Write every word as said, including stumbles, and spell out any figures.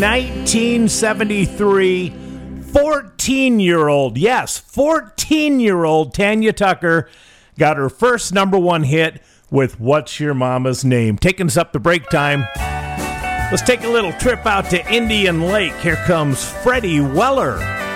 nineteen seventy-three, fourteen-year-old, yes, fourteen-year-old Tanya Tucker got her first number one hit with What's Your Mama's Name? Taking us up to break time. Let's take a little trip out to Indian Lake. Here comes Freddie Weller.